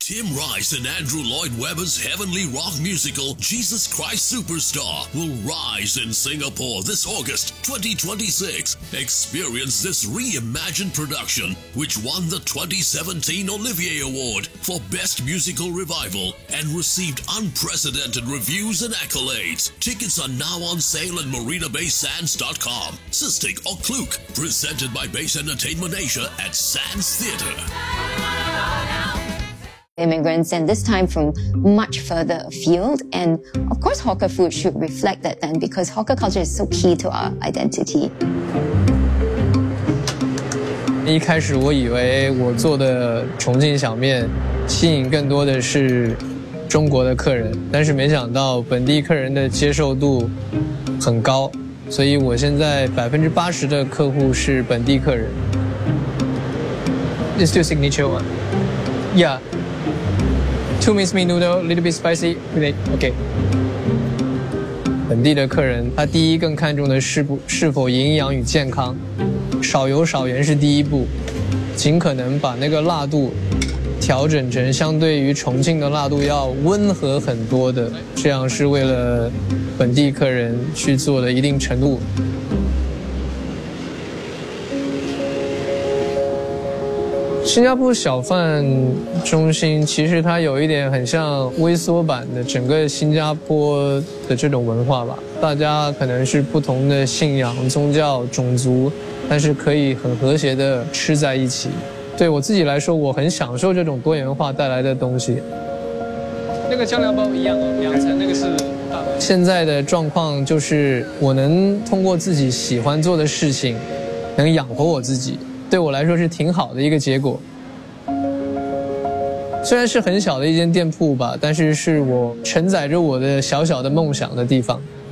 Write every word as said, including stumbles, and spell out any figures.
Tim Rice and Andrew Lloyd Webber's heavenly rock musical Jesus Christ Superstar will rise in Singapore this August twenty twenty-six. Experience this reimagined production, which won the twenty seventeen Olivier Award for Best Musical Revival and received unprecedented reviews and accolades. Tickets are now on sale at marina bay sands dot com, Sistik or Klook. Presented by Base Entertainment Asia at Sands Theatre. Immigrants, and this time from much further afield. And of course, hawker food should reflect that then, because hawker culture is so key to our identity. 一开始我以为我做的重庆小面吸引更多的是中国的客人，但是没想到本地客人的接受度很高，所以我现在百分之八十的客户是本地客人。Let's do signature one. Yeah. Two minced meat noodle, a little bit spicy. Okay. 本地的客人，他第一更看重的是不是否营养与健康，少油少盐是第一步，尽可能把那个辣度调整成相对于重庆的辣度要温和很多的，这样是为了本地客人去做的一定程度。新加坡小贩中心其实它有一点很像微缩版的整个新加坡的这种文化吧，大家可能是不同的信仰、宗教、种族，但是可以很和谐的吃在一起。对我自己来说，我很享受这种多元化带来的东西。那个酱料包一样哦，两层，那个是大的。现在的状况就是我能通过自己喜欢做的事情，能养活我自己。对我来说是挺好的一个结果，虽然是很小的一间店铺吧，但是是我承载着我的小小的梦想的地方。